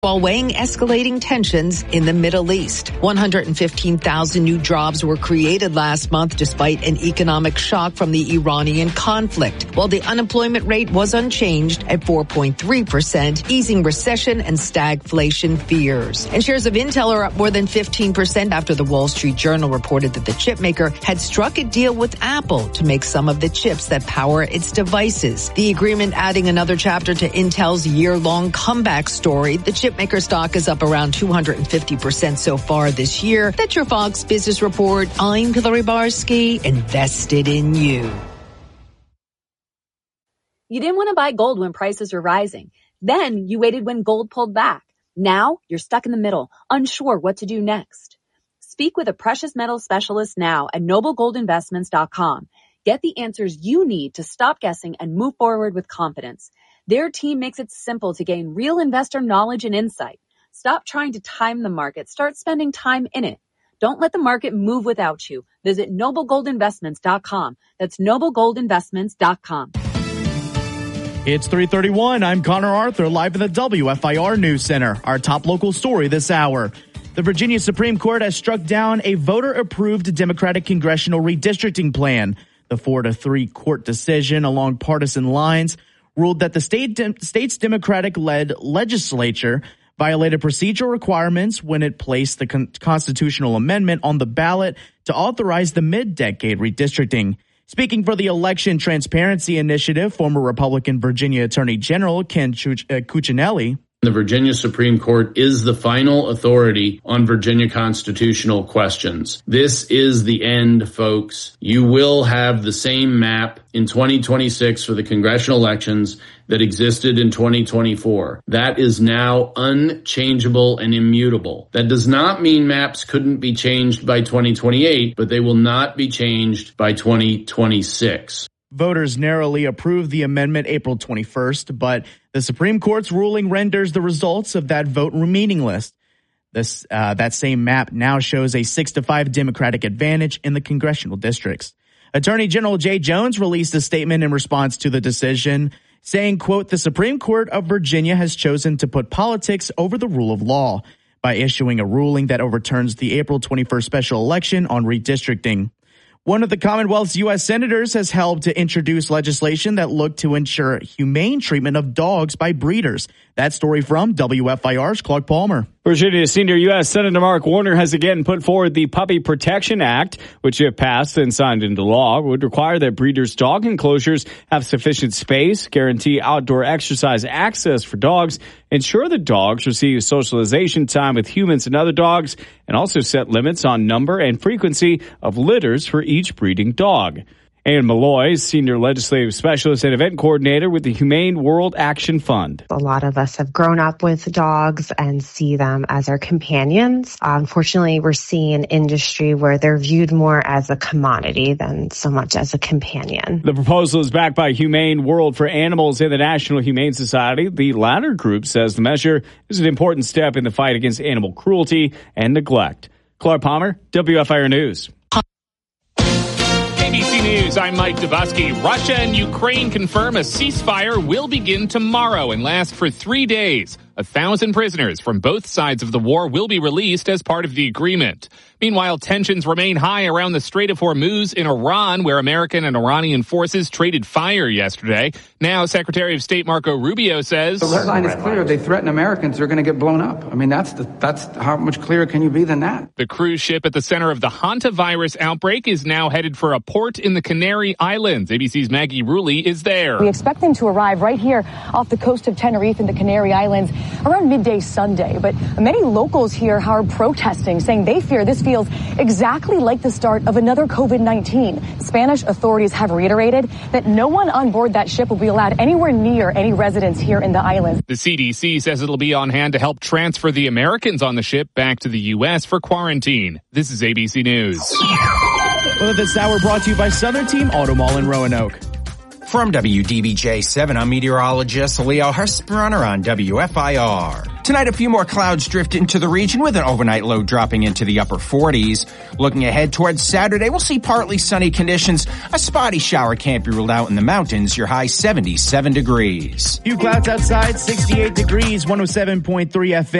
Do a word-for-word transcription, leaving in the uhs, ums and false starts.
while weighing escalating tensions in the Middle East. one hundred fifteen thousand new jobs were created last month despite an economic shock from the Iranian conflict, while the unemployment rate was unchanged at four point three percent, easing recession and stagflation fears. And shares of Intel are up more than fifteen percent after the Wall Street Journal reported that the chipmaker had struck a deal with Apple to make some of the chips that power its devices. The agreement adding another chapter to Intel's year-long comeback story. The chip Maker stock is up around two hundred fifty percent so far this year. That's your Fox Business Report. I'm Hillary Barsky, invested in you. You didn't want to buy gold when prices were rising. Then you waited when gold pulled back. Now you're stuck in the middle, unsure what to do next. Speak with a precious metals specialist now at noble gold investments dot com. Get the answers you need to stop guessing and move forward with confidence. Their team makes it simple to gain real investor knowledge and insight. Stop trying to time the market. Start spending time in it. Don't let the market move without you. Visit noble gold investments dot com. That's noble gold investments dot com. It's three thirty-one. I'm Connor Arthur, live in the W F I R News Center. Our top local story this hour. The Virginia Supreme Court has struck down a voter-approved Democratic congressional redistricting plan. The four to three court decision along partisan lines ruled that the state de- state's Democratic-led legislature violated procedural requirements when it placed the con- constitutional amendment on the ballot to authorize the mid-decade redistricting. Speaking for the Election Transparency Initiative, former Republican Virginia Attorney General Ken Cuc- uh, Cuccinelli. The Virginia Supreme Court is the final authority on Virginia constitutional questions. This is the end, folks. You will have the same map in twenty twenty-six for the congressional elections that existed in twenty twenty-four. That is now unchangeable and immutable. That does not mean maps couldn't be changed by twenty twenty-eight, but they will not be changed by twenty twenty-six. Voters narrowly approved the amendment April twenty-first, but the Supreme Court's ruling renders the results of that vote meaningless. This, uh, that same map now shows a six to five Democratic advantage in the congressional districts. Attorney General Jay Jones released a statement in response to the decision, saying, quote, "The Supreme Court of Virginia has chosen to put politics over the rule of law by issuing a ruling that overturns the April twenty-first special election on redistricting." One of the Commonwealth's U S senators has helped to introduce legislation that looked to ensure humane treatment of dogs by breeders. That story from W F I R's Clark Palmer. Virginia Senior U S Senator Mark Warner has again put forward the Puppy Protection Act, which, if passed and signed into law, would require that breeders' dog enclosures have sufficient space, guarantee outdoor exercise access for dogs, ensure that dogs receive socialization time with humans and other dogs, and also set limits on number and frequency of litters for each breeding dog. Ann Malloy, Senior Legislative Specialist and Event Coordinator with the Humane World Action Fund. A lot of us have grown up with dogs and see them as our companions. Unfortunately, we're seeing an industry where they're viewed more as a commodity than so much as a companion. The proposal is backed by Humane World for Animals and the National Humane Society. The latter group says the measure is an important step in the fight against animal cruelty and neglect. Clark Palmer, W F I R News. A B C News, I'm Mike Dubusky. Russia and Ukraine confirm a ceasefire will begin tomorrow and last for three days. A thousand prisoners from both sides of the war will be released as part of the agreement. Meanwhile, tensions remain high around the Strait of Hormuz in Iran, where American and Iranian forces traded fire yesterday. Now, Secretary of State Marco Rubio says the red line is clear. They threaten Americans, they're going to get blown up. I mean, that's the, that's how much clearer can you be than that? The cruise ship at the center of the hantavirus outbreak is now headed for a port in the Canary Islands. A B C's Maggie Rulli is there. We expect them to arrive right here off the coast of Tenerife in the Canary Islands around midday Sunday. But many locals here are protesting, saying they fear this feels exactly like the start of another COVID nineteen. Spanish authorities have reiterated that no one on board that ship will be allowed anywhere near any residents here in the islands. The C D C says it'll be on hand to help transfer the Americans on the ship back to the U S for quarantine. This is A B C News. Well, this hour brought to you by Southern Team Auto Mall in Roanoke. From W D B J seven, I'm meteorologist Leo Husbrunner on W F I R. Tonight, a few more clouds drift into the region with an overnight low dropping into the upper forties. Looking ahead towards Saturday, we'll see partly sunny conditions. A spotty shower can't be ruled out in the mountains. Your high seventy-seven degrees. Few clouds outside, sixty-eight degrees, one oh seven point three F M.